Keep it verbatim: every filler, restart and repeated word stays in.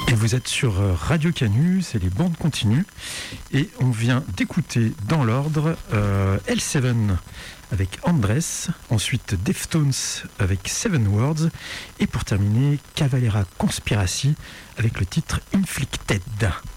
Et vous êtes sur Radio Canu, c'est les bandes continues. Et on vient d'écouter dans l'ordre euh, L sept avec Andress, ensuite Deftones avec Seven Words, et pour terminer Cavalera Conspiracy avec le titre Inflicted.